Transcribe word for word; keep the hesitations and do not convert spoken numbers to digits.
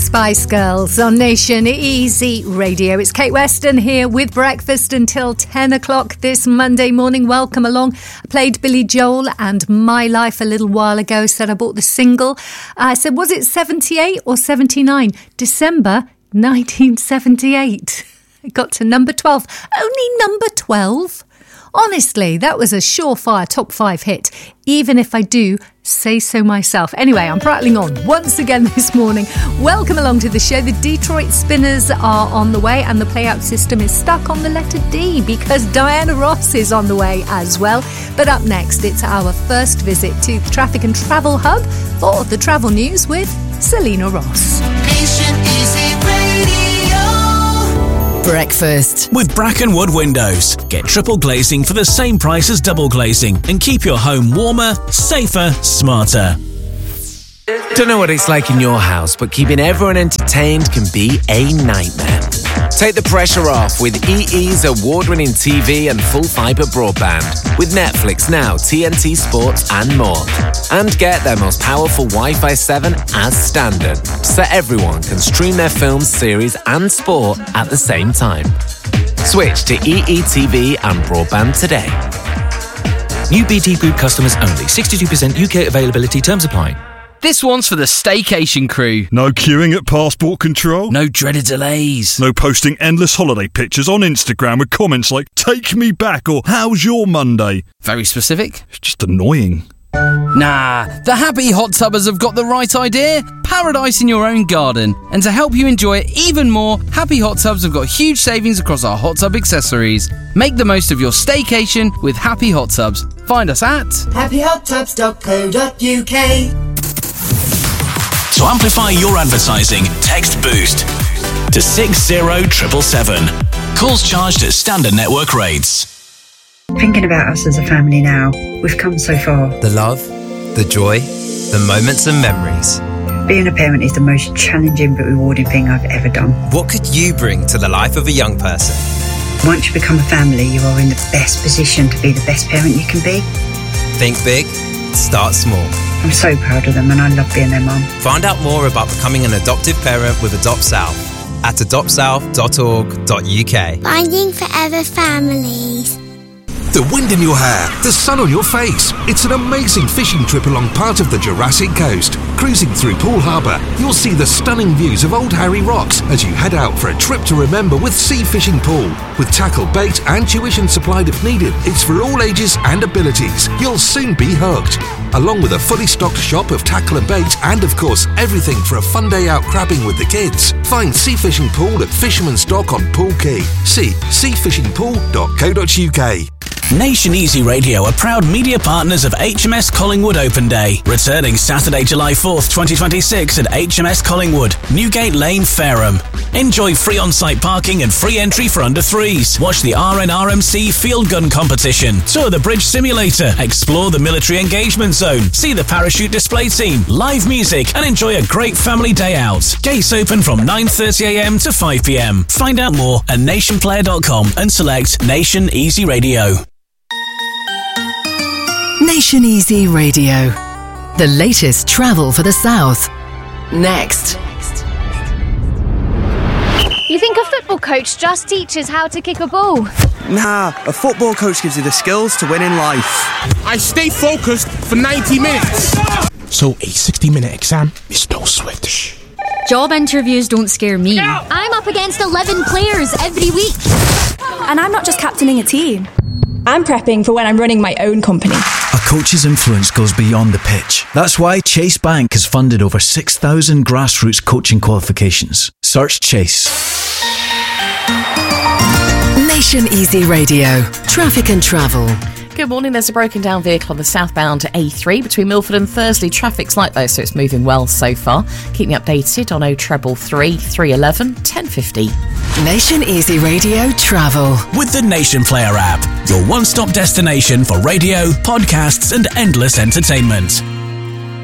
Spice Girls on Nation Easy Radio. It's Kate Weston here with breakfast until ten o'clock this Monday morning. Welcome along. I played Billy Joel and My Life a little while ago. Said I bought the single. I said, was it seventy-eight or seventy-nine? December nineteen seventy-eight. It got to number twelve. Only number twelve? Honestly, that was a surefire top five hit, even if I do say so myself. Anyway, I'm prattling on once again this morning. Welcome along to the show. The Detroit Spinners are on the way and the playout system is stuck on the letter D because Diana Ross is on the way as well. But up next, it's our first visit to the Traffic and Travel Hub for the travel news with Selena Ross. Nation Easy Radio. Breakfast with Brackenwood Windows. Get triple glazing for the same price as double glazing and keep your home warmer, safer, smarter. Don't know what it's like in your house, but keeping everyone entertained can be a nightmare. Take the pressure off with E E's award-winning T V and full fibre broadband with Netflix Now, T N T Sports and more. And get their most powerful Wi-Fi seven as standard, so everyone can stream their films, series and sport at the same time. Switch to E E T V and broadband today. New B T Group customers only. sixty-two percent U K availability. Terms apply. This one's for the staycation crew. No queuing at passport control. No dreaded delays. No posting endless holiday pictures on Instagram with comments like, take me back or how's your Monday? Very specific. It's just annoying. Nah, the Happy Hot Tubbers have got the right idea. Paradise in your own garden. And to help you enjoy it even more, Happy Hot Tubs have got huge savings across our hot tub accessories. Make the most of your staycation with Happy Hot Tubs. Find us at happy hot tubs dot co dot U K. To amplify your advertising, text BOOST to six zero seven seven seven. Calls charged at standard network rates. Thinking about us as a family now, we've come so far. The love, the joy, the moments and memories. Being a parent is the most challenging but rewarding thing I've ever done. What could you bring to the life of a young person? Once you become a family, you are in the best position to be the best parent you can be. Think big, start small. I'm so proud of them and I love being their mum. Find out more about becoming an adoptive parent with Adopt South at adopt south dot org dot U K. Finding Forever Families. The wind in your hair, the sun on your face. It's an amazing fishing trip along part of the Jurassic Coast. Cruising through Poole Harbour, you'll see the stunning views of Old Harry Rocks as you head out for a trip to remember with Sea Fishing Pool. With tackle, bait and tuition supplied if needed, it's for all ages and abilities. You'll soon be hooked. Along with a fully stocked shop of tackle and bait and, of course, everything for a fun day out crabbing with the kids. Find Sea Fishing Pool at Fisherman's Dock on Poole Quay. See sea fishing pool dot co dot U K. Nation Easy Radio are proud media partners of H M S Collingwood Open Day, returning Saturday, July fourth, twenty twenty-six at H M S Collingwood, Newgate Lane, Fareham. Enjoy free on-site parking and free entry for under threes. Watch the R N R M C Field Gun Competition, tour the bridge simulator, explore the military engagement zone, see the parachute display team, live music and enjoy a great family day out. Gates open from nine thirty a m to five p m. Find out more at nation player dot com and select Nation Easy Radio. Nation Easy Radio. The latest travel for the South. Next. You think a football coach just teaches how to kick a ball? Nah, a football coach gives you the skills to win in life. I stay focused for ninety minutes. So a sixty-minute exam is no sweat. Job interviews don't scare me. I'm up against eleven players every week. And I'm not just captaining a team. I'm prepping for when I'm running my own company. A coach's influence goes beyond the pitch. That's why Chase Bank has funded over six thousand grassroots coaching qualifications. Search Chase. Nation Easy Radio. Traffic and travel. Good morning. There's a broken down vehicle on the southbound A three between Milford and Thursley. Traffic's light though, so it's moving well so far. Keep me updated on oh treble three, three eleven, ten fifty. Nation Easy Radio Travel. With the Nation Player app, your one-stop destination for radio, podcasts and endless entertainment.